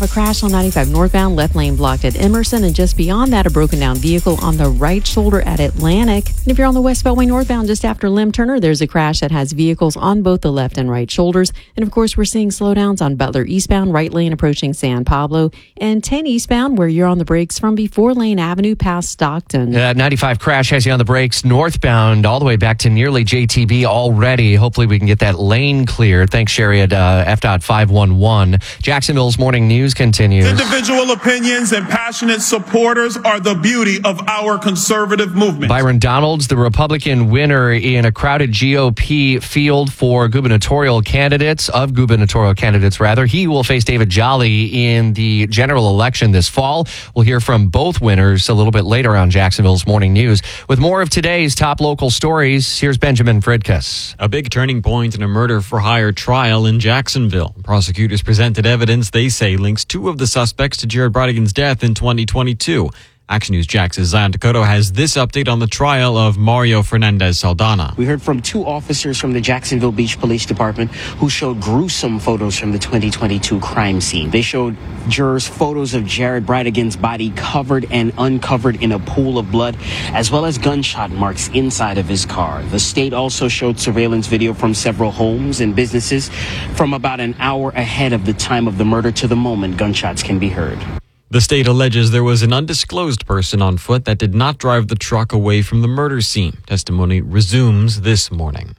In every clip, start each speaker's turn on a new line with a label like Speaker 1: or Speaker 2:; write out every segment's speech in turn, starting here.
Speaker 1: have a crash on 95 northbound, left lane blocked at Emerson, and just beyond that, a broken down vehicle on the right shoulder at Atlantic. And if you're on the West Beltway northbound, just after Lim Turner, there's a crash that has vehicles on both the left and right shoulders. And of course, we're seeing slowdowns on Butler eastbound, right lane approaching San Pablo, and 10 eastbound, where you're on the brakes from before Lane Avenue past Stockton.
Speaker 2: 95 crash has you on the brakes northbound all the way back to nearly JTB already. Hopefully we can get that lane cleared. Thanks, Sherry, at FDOT 511. Jacksonville's morning news continues.
Speaker 3: Individual opinions and passionate supporters are the beauty of our conservative movement.
Speaker 2: Byron Donalds, the Republican winner in a crowded GOP field for gubernatorial candidates, he will face David Jolly in the general election this fall. We'll hear from both winners a little bit later on Jacksonville's morning news. With more of today's top local stories, here's Benjamin Fridkus.
Speaker 4: A big turning point in a murder-for-hire trial in Jacksonville. Prosecutors presented evidence they say links two of the suspects to Jared Bradigan's death in 2022. Action News Jax's Zion Dakota has this update on the trial of Mario Fernandez Saldana.
Speaker 5: We heard from two officers from the Jacksonville Beach Police Department who showed gruesome photos from the 2022 crime scene. They showed jurors photos of Jared Bradigan's body covered and uncovered in a pool of blood, as well as gunshot marks inside of his car. The state also showed surveillance video from several homes and businesses from about an hour ahead of the time of the murder to the moment gunshots can be heard.
Speaker 4: The state alleges there was an undisclosed person on foot that did not drive the truck away from the murder scene. Testimony resumes this morning.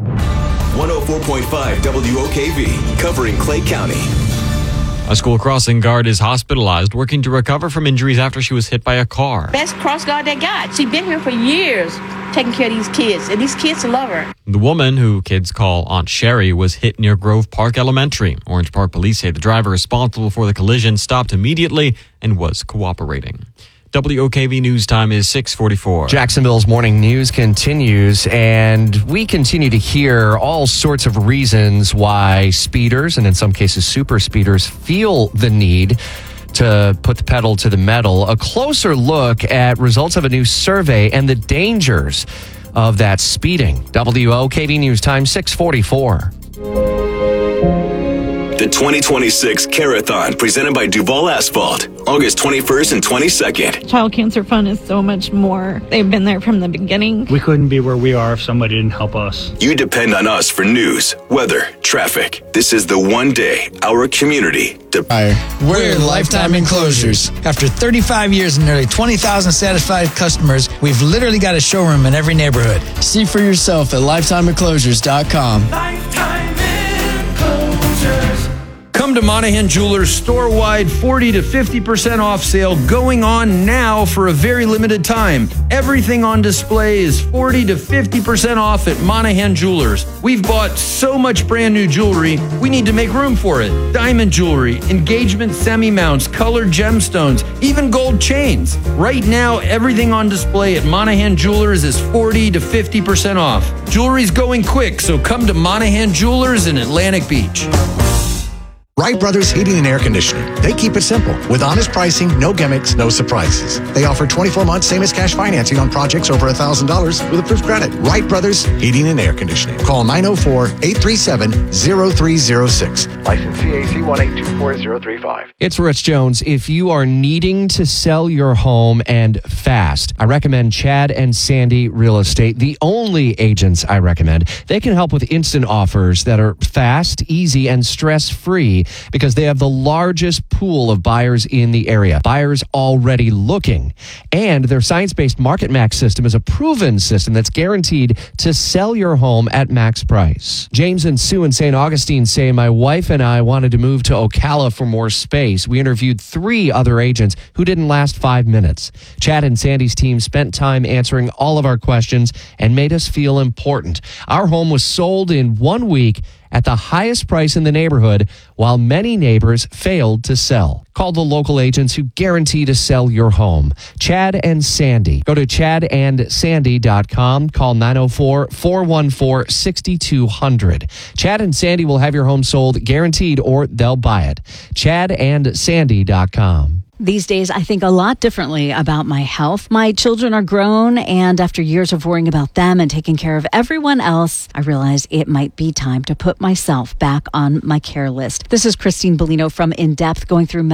Speaker 6: 104.5 WOKV, covering Clay County.
Speaker 4: A school crossing guard is hospitalized, working to recover from injuries after she was hit by a car.
Speaker 7: Best cross guard they got. She's been here for years, taking care of these kids, and these kids love her.
Speaker 4: The woman, who kids call Aunt Sherry, was hit near Grove Park Elementary. Orange Park police say the driver responsible for the collision stopped immediately and was cooperating. WOKV News Time is 6:44.
Speaker 2: Jacksonville's morning news continues, and we continue to hear all sorts of reasons why speeders, and in some cases super speeders, feel the need to put the pedal to the metal. A closer look at results of a new survey and the dangers of that speeding. WOKV News Time, 6:44.
Speaker 6: The 2026 Carathon, presented by Duval Asphalt, August 21st and 22nd.
Speaker 8: Child Cancer Fund is so much more. They've been there from the beginning.
Speaker 9: We couldn't be where we are if somebody didn't help us.
Speaker 6: You depend on us for news, weather, traffic. This is the one day our community
Speaker 10: We're Lifetime Enclosures. After 35 years and nearly 20,000 satisfied customers, we've literally got a showroom in every neighborhood. See for yourself at lifetimeenclosures.com.
Speaker 11: Lifetime Enclosures.
Speaker 12: Come to Monahan Jewelers store-wide 40 to 50% off sale going on now for a very limited time. Everything on display is 40 to 50% off at Monahan Jewelers. We've bought so much brand new jewelry, we need to make room for it. Diamond jewelry, engagement semi-mounts, colored gemstones, even gold chains. Right now, everything on display at Monahan Jewelers is 40 to 50% off. Jewelry's going quick, so come to Monahan Jewelers in Atlantic Beach.
Speaker 13: Wright Brothers Heating and Air Conditioning. They keep it simple with honest pricing, no gimmicks, no surprises. They offer 24 months same as cash financing on projects over $1,000 with approved credit. Wright Brothers Heating and Air Conditioning. Call 904-837-0306. License CAC 1824035.
Speaker 2: It's Rich Jones. If you are needing to sell your home and fast, I recommend Chad and Sandy Real Estate, the only agents I recommend. They can help with instant offers that are fast, easy, and stress-free, because they have the largest pool of buyers in the area. Buyers already looking. And their science-based Market Max system is a proven system that's guaranteed to sell your home at max price. James and Sue in St. Augustine say, my wife and I wanted to move to Ocala for more space. We interviewed 3 other agents who didn't last 5 minutes. Chad and Sandy's team spent time answering all of our questions and made us feel important. Our home was sold in 1 week at the highest price in the neighborhood, while many neighbors failed to sell. Call the local agents who guarantee to sell your home. Chad and Sandy. Go to chadandsandy.com. Call 904-414-6200. Chad and Sandy will have your home sold guaranteed, or they'll buy it. chadandsandy.com.
Speaker 14: These days, I think a lot differently about my health. My children are grown, and after years of worrying about them and taking care of everyone else, I realized it might be time to put myself back on my care list. This is Christine Bellino from In Depth, going through